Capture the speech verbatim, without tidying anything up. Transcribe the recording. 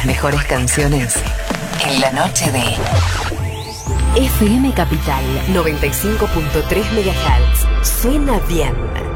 Las mejores canciones en la noche de F M Capital noventa y cinco punto tres megahertz. Suena bien.